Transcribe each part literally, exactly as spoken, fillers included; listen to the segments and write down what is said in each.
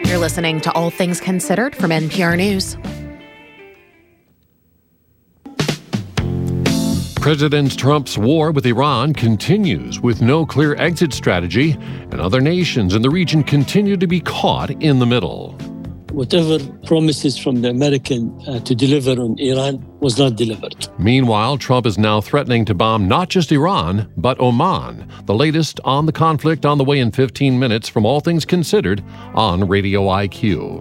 You're listening to All Things Considered from N P R News. President Trump's war with Iran continues with no clear exit strategy, and other nations in the region continue to be caught in the middle. Whatever promises from the American uh, to deliver on Iran was not delivered. Meanwhile, Trump is now threatening to bomb not just Iran, but Oman. The latest on the conflict on the way in fifteen minutes from All Things Considered on Radio I Q.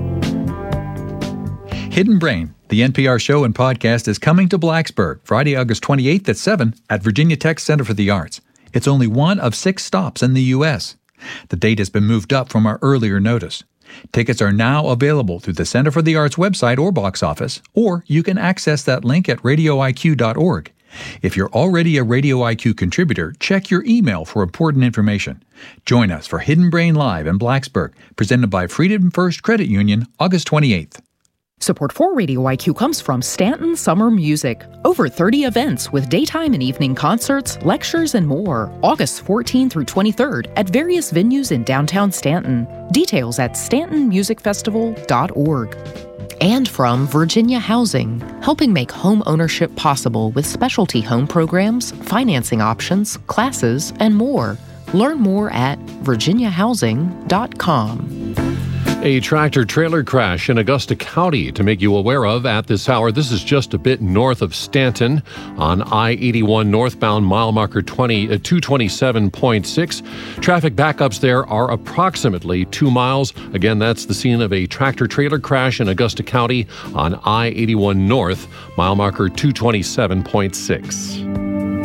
Hidden Brain, the N P R show and podcast, is coming to Blacksburg Friday, August twenty-eighth at seven at Virginia Tech Center for the Arts. It's only one of six stops in the U S. The date has been moved up from our earlier notice. Tickets are now available through the Center for the Arts website or box office, or you can access that link at radio I Q dot org. If you're already a Radio I Q contributor, check your email for important information. Join us for Hidden Brain Live in Blacksburg, presented by Freedom First Credit Union, August twenty-eighth. Support for Radio I Q comes from Stanton Summer Music. Over thirty events with daytime and evening concerts, lectures, and more. August fourteenth through twenty-third at various venues in downtown Stanton. Details at stanton music festival dot org. And from Virginia Housing, helping make home ownership possible with specialty home programs, financing options, classes, and more. Learn more at virginia housing dot com. A tractor-trailer crash in Augusta County to make you aware of at this hour. This is just a bit north of Stanton on I eighty-one northbound, mile marker twenty, uh, two twenty-seven point six. Traffic backups there are approximately two miles. Again, that's the scene of a tractor-trailer crash in Augusta County on I eighty-one north, mile marker two twenty-seven point six.